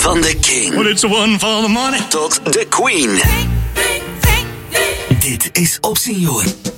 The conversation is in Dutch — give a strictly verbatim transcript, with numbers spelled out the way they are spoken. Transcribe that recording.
Van de King. Well, it's the one for the money. Tot de Queen. Dit is Op Senior.